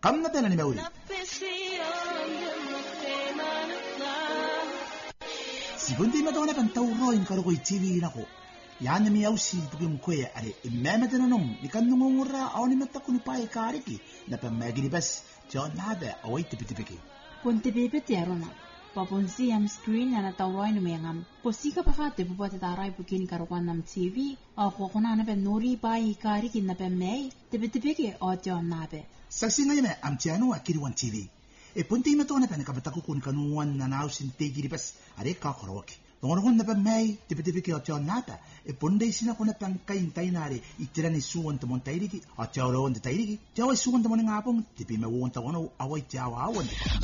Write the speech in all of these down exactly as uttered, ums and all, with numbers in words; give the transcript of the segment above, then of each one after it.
kamna tena ni meuri sibundi madona kan tawro in karo ko T V na ko yana mi ausi bugum ko ya are imama tena nom ikan ngongura awni mata ko ni pai kariki na pa magiri bas John hada awai tipitipiki kunti bibet ya rona paponsi am screen na tawro in mengam posika pa hate buat tarai bukin karo kan nam T V ako kona na pa nori pai kariki na pa mai tipitipiki o John nabe saksi ngayame am tiano akiri wan T V e punti matona pa nakabata ko kun kanuan na nausin tegiri bas are ka koroki Dongon na pa mai tipe-tipe ki o teo nata e pondei sina ko na pang kain tainare itira ni suwan tamon tairiki o teo ro on tairiki teo suwan tamon ngapong tipe me won tawono awai teo awan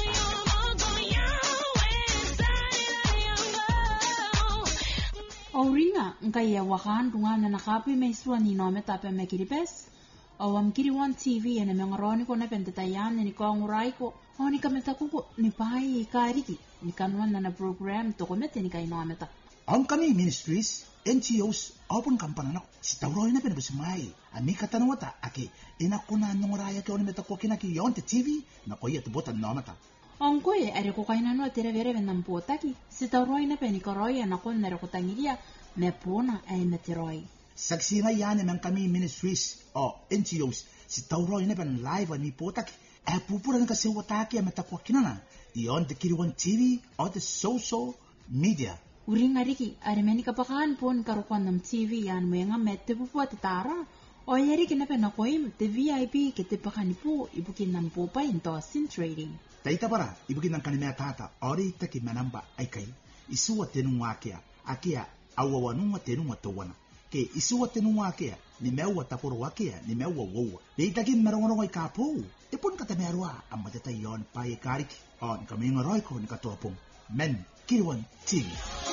Auringa ngai ya wahan dungan na nakapi me suwan ni no meta pa me kiripes awam kiri wan T V ene me ngaroni ko na pentatayan ni ko ngurai ko oni kameta ko ni pai kariki ni kanwan na program to ko mete ni kai no meta ang kami ministries N G Os open kampana na si tawro na pena busimai ani katanwata ake ina kuna ngoraya ke oni meta ko kinaki yonte T V na ko yet botan no meta ang ko e are ko kaina no tere vere venam potaki si tawro na peni koroya na kon nero ko tangiria me pona ai meteroi saksi na yan ng kami ministries o N G Os si tawro na pen live ani potaki e pupura nga kasi wataki ameta ko kinana iyon te kiriwan T V o the social media uring ariki armeni kapakan pon karukan nam T V yan mo nga mette pupu at tara o yari kinapen ako im te V I P kete pakani po ibukin nam po pa into sin trading taita para ibukin ng kanimea tata ori taki manamba ay kay isuwa tenungwa kia akia awawanungwa tenungwa tawana ke isuwa tenungwa kia ni mewa tapuro wakia ni mewa wowa deitakin marongorong ay kapo ipon katamerwa ang matatayon paye kariki on kami ngoroy ko ni katopong men kiriwan T V